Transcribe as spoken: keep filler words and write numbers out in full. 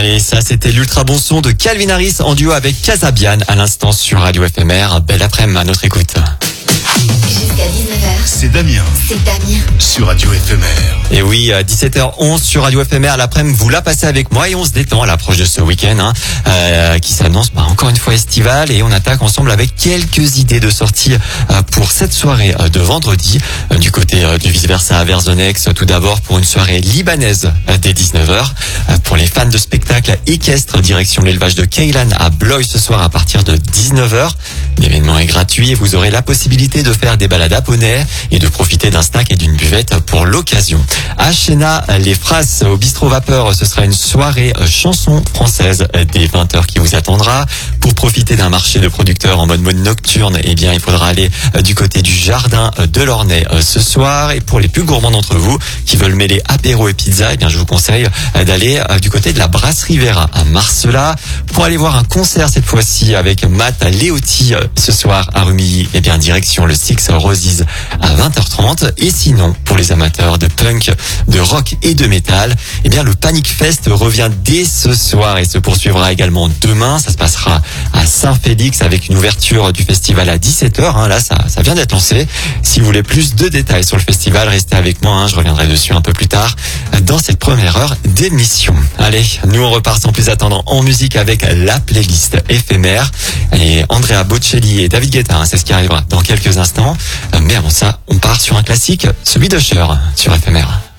Allez, ça c'était l'ultra bon son de Calvin Harris en duo avec Casabian à l'instant sur Radio F M R. Belle après-midi à notre écoute. Jusqu'à dix-neuf heures. C'est Damien. C'est Damien. Sur Radio F M R. Et oui, à dix-sept heures onze sur Radio F M R, l'après-midi, vous la passez avec moi et on se détend à l'approche de ce week-end hein, euh, qui s'annonce bah, encore une fois estival et on attaque ensemble avec quelques idées de sortie euh, pour cette soirée euh, de vendredi euh, du côté euh, du vice-versa à Verzonex. Tout d'abord pour une soirée libanaise euh, dès dix-neuf heures. Euh, pour les fans de spectacles équestres, direction l'élevage de Keilan à Blois ce soir à partir de dix-neuf heures. L'événement est gratuit et vous aurez la possibilité de faire des balades à poney et de profiter d'un snack et d'une buvette pour l'occasion. À Chéna, les Phrases au bistrot vapeur, ce sera une soirée chanson française dès vingt heures qui vous attendra. Pour profiter d'un marché de producteurs en mode mode nocturne, eh bien, il faudra aller du côté du jardin de l'Ornay ce soir. Et pour les plus gourmands d'entre vous qui veulent mêler apéro et pizza, eh bien, je vous conseille d'aller du côté de la brasserie Vera à Marcella pour aller voir un concert cette fois-ci avec Matt Leotti ce soir à Rumilly. Eh bien, direction le Six Roses à vingt heures trente. Et sinon, pour les amateurs de punk, de rock et de métal, eh bien, le Panic Fest revient dès ce soir et se poursuivra également demain. Ça se passera à Saint-Félix avec une ouverture du festival à dix-sept heures. Hein. Là, ça, ça vient d'être lancé. Si vous voulez plus de détails sur le festival, restez avec moi. Hein. Je reviendrai dessus un peu plus tard dans cette première heure d'émission. Allez, nous on repart sans plus attendre en musique avec la playlist éphémère. Et Andrea Bocelli et David Guetta, hein, c'est ce qui arrivera dans quelques instants. Mais avant ça, on part sur un classique, celui d'Usher sur F M R.